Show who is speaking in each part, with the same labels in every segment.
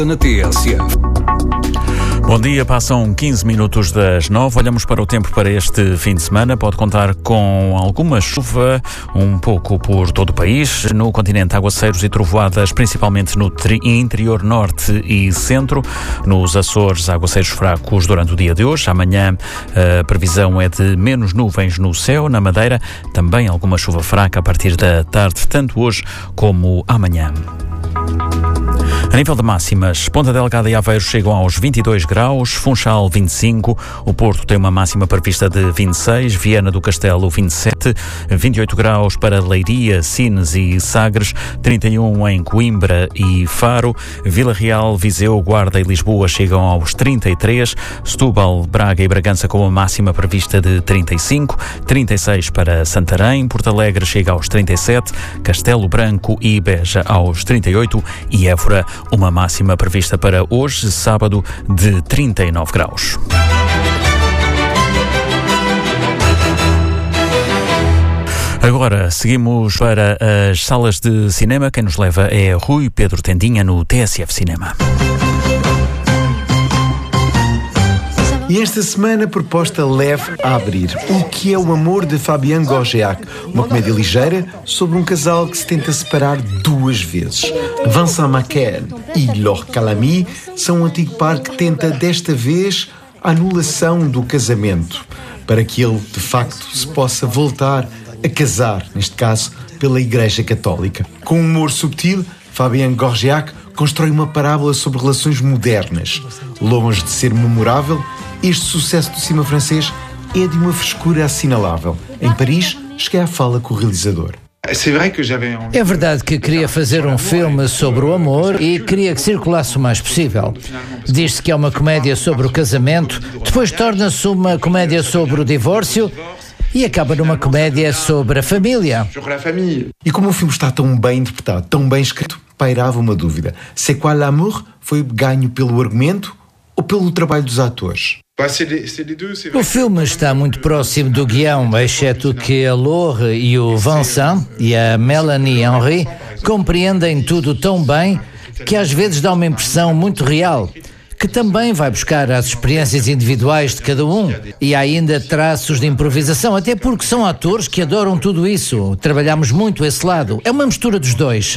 Speaker 1: Na TSF.
Speaker 2: Bom dia, passam 15 minutos das 9. Olhamos para o tempo para este fim de semana. Pode contar com alguma chuva, um pouco por todo o país. No continente, aguaceiros e trovoadas, principalmente no interior norte e centro. Nos Açores, aguaceiros fracos durante o dia de hoje. Amanhã, a previsão é de menos nuvens no céu. Na Madeira, também alguma chuva fraca a partir da tarde, tanto hoje como amanhã. A nível de máximas, Ponta Delgada e Aveiro chegam aos 22 graus, Funchal 25, o Porto tem uma máxima prevista de 26, Viana do Castelo 27, 28 graus para Leiria, Sines e Sagres, 31 em Coimbra e Faro, Vila Real, Viseu, Guarda e Lisboa chegam aos 33, Setúbal, Braga e Bragança com uma máxima prevista de 35, 36 para Santarém, Porto Alegre chega aos 37, Castelo Branco e Beja aos 38 e Évora uma máxima prevista para hoje, sábado, de 39 graus. Agora seguimos para as salas de cinema. Quem nos leva é Rui Pedro Tendinha no TSF Cinema.
Speaker 3: E esta semana a proposta leve a abrir O que é o amor de Fabien Gorgeac, uma comédia ligeira sobre um casal que se tenta separar duas vezes. Vincent Macaire e Laure Calamy são um antigo par que tenta desta vez a anulação do casamento, para que ele de facto se possa voltar a casar, neste caso pela Igreja Católica. Com um humor subtil, Fabien Gorgeac constrói uma parábola sobre relações modernas. Longe de ser memorável, este sucesso do cinema francês é de uma frescura assinalável. Em Paris, cheguei à fala com o realizador.
Speaker 4: É verdade que queria fazer um filme sobre o amor e queria que circulasse o mais possível. Diz-se que é uma comédia sobre o casamento, depois torna-se uma comédia sobre o divórcio e acaba numa comédia sobre a família.
Speaker 3: E como o filme está tão bem interpretado, tão bem escrito, pairava uma dúvida. C'est quoi l'amour? Foi ganho pelo argumento ou pelo trabalho dos atores?
Speaker 4: O filme está muito próximo do guião, exceto que a Laure e o Vincent e a Mélanie Henry compreendem tudo tão bem que às vezes dá uma impressão muito real, que também vai buscar as experiências individuais de cada um e há ainda traços de improvisação, até porque são atores que adoram tudo isso. Trabalhamos muito esse lado. É uma mistura dos dois.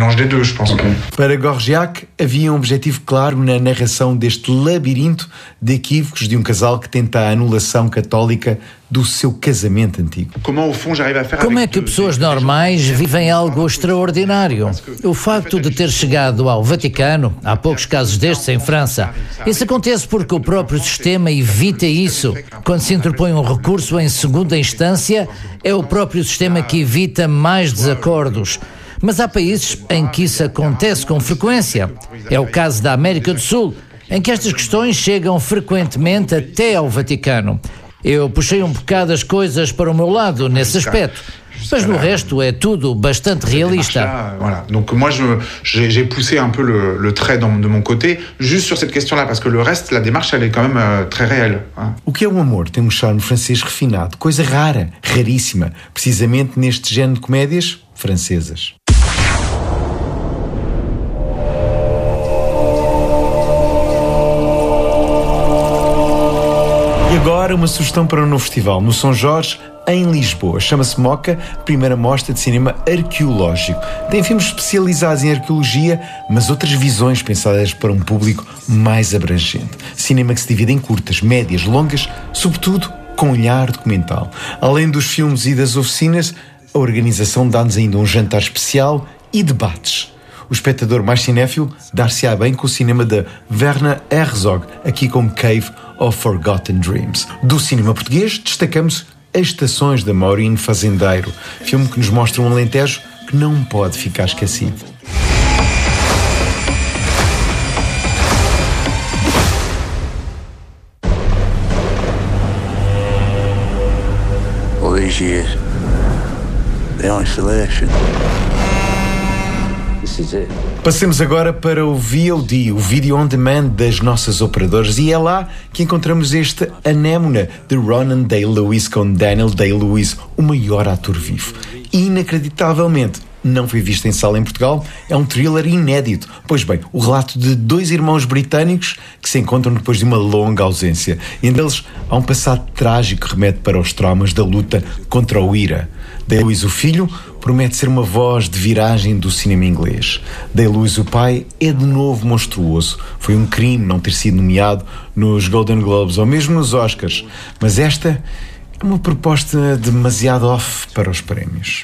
Speaker 3: Para Gorgeac, havia um objetivo claro na narração deste labirinto de equívocos de um casal que tenta a anulação católica do seu casamento antigo.
Speaker 4: Como é que pessoas normais vivem algo extraordinário? O facto de ter chegado ao Vaticano, há poucos casos destes em França, isso acontece porque o próprio sistema evita isso. Quando se interpõe um recurso em segunda instância, é o próprio sistema que evita mais desacordos. Mas há países em que isso acontece com frequência. É o caso da América do Sul, em que estas questões chegam frequentemente até ao Vaticano. Eu puxei um bocado as coisas para o meu lado nesse aspecto, mas no resto é tudo bastante realista.
Speaker 5: Donc moi j'ai poussé un peu le trait de mon côté juste sur cette question-là parce que le reste, la démarche elle est quand même très réelle.
Speaker 3: O que é o amor tem um charme francês refinado, coisa rara, raríssima, precisamente neste género de comédias francesas. E agora uma sugestão para um novo festival no São Jorge, em Lisboa. Chama-se Moca, primeira mostra de cinema arqueológico. Tem filmes especializados em arqueologia, mas outras visões pensadas para um público mais abrangente. Cinema que se divide em curtas, médias, longas, sobretudo com olhar documental. Além dos filmes e das oficinas, a organização dá-nos ainda um jantar especial e debates. O espectador mais cinéfilo dar-se-á bem com o cinema de Werner Herzog, aqui com Cave of Forgotten Dreams. Do cinema português, destacamos As Estações de Maureen Fazendeiro, filme que nos mostra um Alentejo que não pode ficar esquecido.
Speaker 6: All these years, the isolation.
Speaker 3: Passemos agora para o VOD, o Video On Demand das nossas operadoras, e é lá que encontramos este Anémona de Ronan Day-Lewis com Daniel Day-Lewis, o maior ator vivo. Inacreditavelmente, não foi visto em sala em Portugal. É um thriller inédito. Pois bem, o relato de 2 irmãos britânicos que se encontram depois de uma longa ausência. E entre eles há um passado trágico que remete para os traumas da luta contra o IRA. Day-Lewis, o filho, promete ser uma voz de viragem do cinema inglês. Day-Lewis, o pai, é de novo monstruoso. Foi um crime não ter sido nomeado nos Golden Globes ou mesmo nos Oscars. Mas esta é uma proposta demasiado off para os prémios.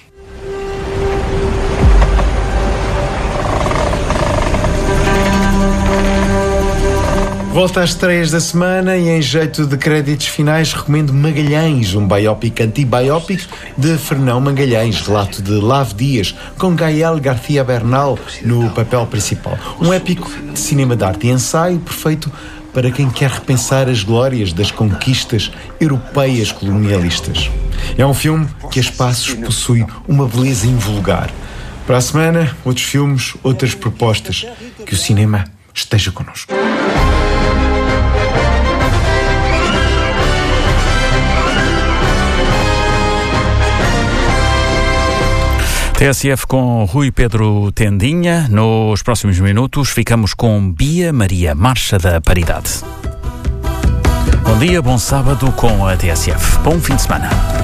Speaker 3: Volta às estreias da semana e em jeito de créditos finais recomendo Magalhães, um biopic anti-biopic de Fernão Magalhães, relato de Lave Dias, com Gael García Bernal no papel principal. Um épico de cinema de arte e ensaio perfeito para quem quer repensar as glórias das conquistas europeias colonialistas. É um filme que a espaços possui uma beleza invulgar. Para a semana, outros filmes, outras propostas. Que o cinema esteja connosco.
Speaker 2: TSF com Rui Pedro Tendinha. Nos próximos minutos ficamos com Bia Maria, Marcha da Paridade. Bom dia, bom sábado com a TSF. Bom fim de semana.